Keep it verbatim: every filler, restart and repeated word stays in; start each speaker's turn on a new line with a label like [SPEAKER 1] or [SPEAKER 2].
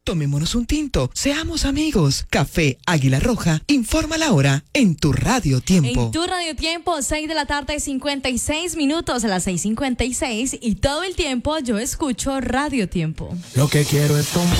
[SPEAKER 1] Tomémonos un tinto, seamos amigos. Café Águila Roja, informa la hora en tu Radio Tiempo.
[SPEAKER 2] En tu Radio Tiempo, seis de la tarde, cincuenta y seis minutos, a las seis cincuenta y seis, y todo el tiempo yo escucho Radio Tiempo.
[SPEAKER 3] Lo que quiero es tomar.